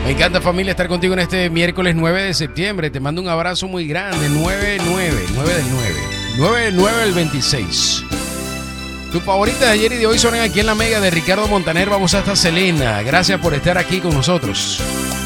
Me encanta, familia, estar contigo en este miércoles 9 de septiembre. Te mando un abrazo muy grande. 9 del 9 del 26. Tus favoritas de ayer y de hoy son aquí en la Mega de Ricardo Montaner. Vamos hasta Selena. Gracias por estar aquí con nosotros.